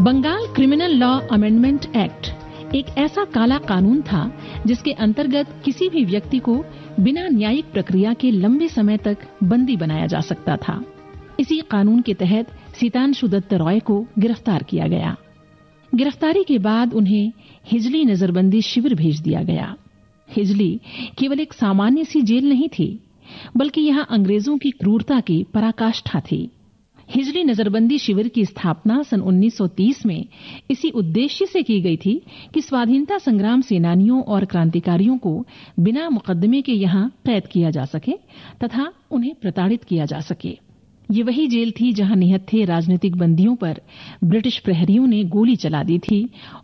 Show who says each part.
Speaker 1: Bengal criminal law amendment act एक ऐसा काला कानून था जिसके अंतर्गत किसी भी व्यक्ति को बिना न्यायिक प्रक्रिया के लंबे समय तक बंदी बनाया जा सकता था। इसी कानून के तहत सीतांशु दत्त रॉय को गिरफ्तार किया गया। गिरफ्तारी के बाद उन्हें हिजली नजरबंदी शिविर भेज दिया गया। हिजली केवल एक सामान्य सी जेल नहीं थी, बल्कि यहाँ अंग्रेजों की क्रूरता की पराकाष्ठा थी। हिजली नजरबंदी शिविर की स्थापना सन 1930 में इसी उद्देश्य से की गई थी कि स्वाधीनता संग्राम सेनानियों और क्रांतिकारियों को बिना मुकदमे के यहाँ कैद किया जा सके तथा उन्हें प्रताड़ित किया जा सके। ये वही जेल थी जहां निहत्थे राजनीतिक बंदियों पर ब्रिटिश प्रहरियों ने गोली चला दी थी